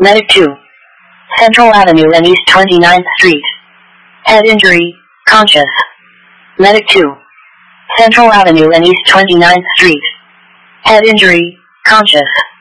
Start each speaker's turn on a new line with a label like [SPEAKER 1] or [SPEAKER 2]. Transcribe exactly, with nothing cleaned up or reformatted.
[SPEAKER 1] Medic two. Central Avenue and East twenty-ninth Street. Head injury, conscious. Medic two. Central Avenue and East twenty-ninth Street. Head injury, conscious.